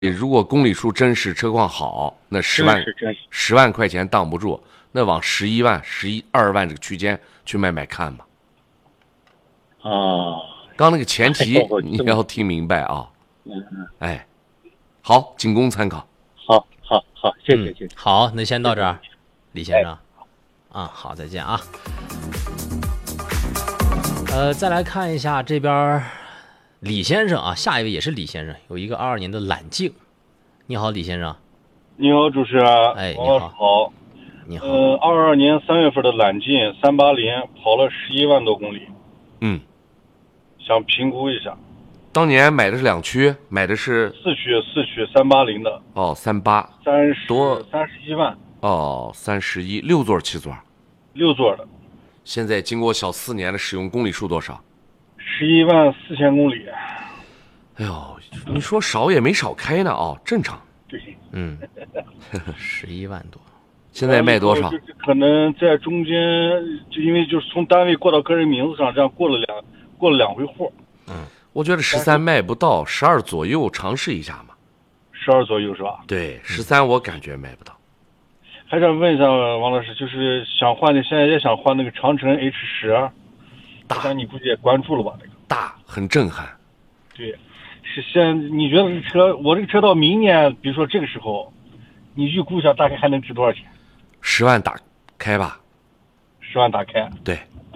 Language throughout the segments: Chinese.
如果公里数真实，车况好，那10万块钱挡不住，那往11万、12万这个区间去卖看吧。刚那个前提你要听明白啊。哎，好，仅供参考。 好，谢谢。 好，那先到这儿，李先生。好，再见啊。再来看一下这边李先生啊，下一位也是李先生，有一个22年的揽境。你好，李先生。 你好，主持人。 哎，你好。你好。 22年3月份的揽境380跑了11万多公里。想评估一下。 当年买的是2驱，买的是 4驱380的。 38。 31万。 31，6座7座 ？6座的。 现在经过小4年的使用，公里数多少 ？11万4千公里。 哎呦，你说少也没少开呢正常。 对 ，11万多。 现在卖多少？ 可能在中间，就因为就是从单位过到个人名字上，这样过了两回户。 我觉得13卖不到，12左右尝试一下嘛。 12左右是吧？ 对，13我感觉卖不到。 还想问一下王老师，就是想换的，现在也想换那个长城 H10，大，你估计也关注了吧？那个大，很震撼。 对，你觉得这车，我这个车到明年，比如说这个时候，你预估一下大概还能值多少钱 ？10万打开吧。 10万打开。 对。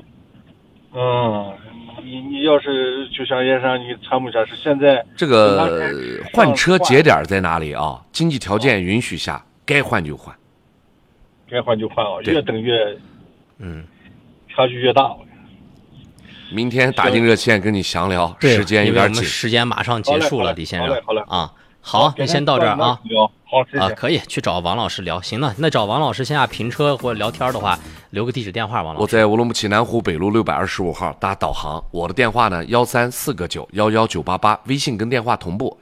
你要是就像燕山，你参谋一下，是现在这个换车节点在哪里啊？经济条件允许下，该换就换。 该换就换越等越，差距越大。 明天打进热线跟你详聊，时间有点紧， 时间马上结束了，李先生。 好嘞。 好，那先到这儿啊。 好，谢谢。 可以去找王老师聊。行了，那找王老师线下评车或者聊天的话，留个地址电话。王老师， 我在乌鲁木齐南湖北路625号搭导航。我的电话呢，134个9110988，微信跟电话同步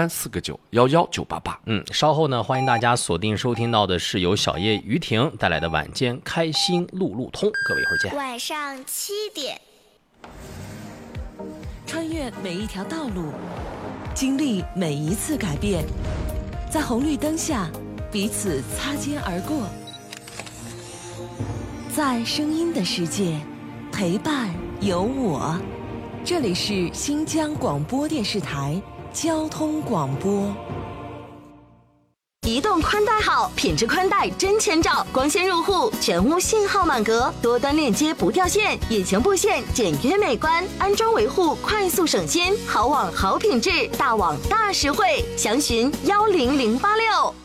134个9110988。 稍后呢，欢迎大家锁定收听到的是由小叶于婷带来的晚间开心路路通。各位一会儿见。 晚上7点， 穿越每一条道路，经历每一次改变，在红绿灯下彼此擦肩而过，在声音的世界陪伴有我。这里是新疆广播电视台交通广播。 移动宽带好，品质宽带真千兆，光纤入户，全屋信号满格，多端链接不掉线，引擎布线简约美观，安装维护快速省心，好网好品质，大网大实惠，详询10086。